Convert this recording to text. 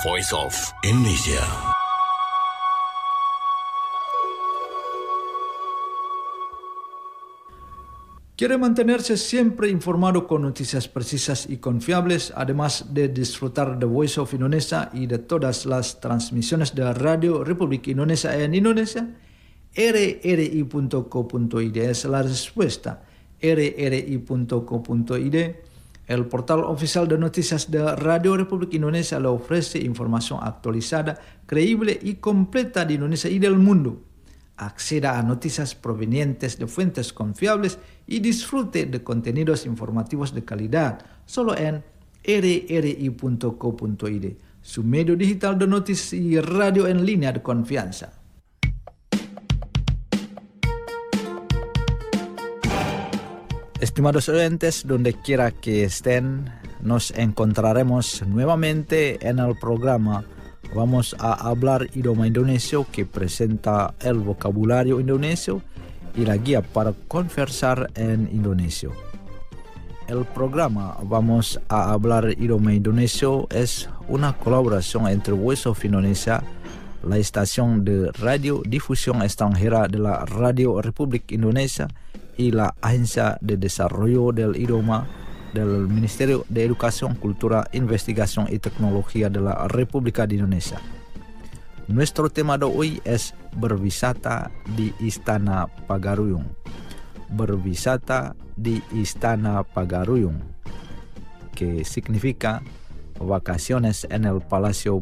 Voice of Indonesia. ¿Quiere mantenerse siempre informado con noticias precisas y confiables, además de disfrutar de Voice of Indonesia y de todas las transmisiones de Radio Republik Indonesia en Indonesia? rri.co.id es la respuesta. rri.co.id, el portal oficial de noticias de Radio Republik Indonesia, le ofrece información actualizada, creíble y completa de Indonesia y del mundo. Acceda a noticias provenientes de fuentes confiables y disfrute de contenidos informativos de calidad solo en rri.co.id, su medio digital de noticias y radio en línea de confianza. Estimados oyentes, donde quiera que estén, nos encontraremos nuevamente en el programa Vamos a hablar idioma indonesio, que presenta el vocabulario indonesio y la guía para conversar en indonesio. El programa Vamos a hablar idioma indonesio es una colaboración entre Voice of Indonesia, la estación de radiodifusión extranjera de la Radio Republik Indonesia, y la Agencia de Desarrollo del Idioma del Ministerio de Educación, Cultura, Investigación y Tecnología de la República de Indonesia. Nuestro tema de hoy es berwisata di Istana Pagaruyung. Berwisata di Istana Pagaruyung, que significa vacaciones en el Palacio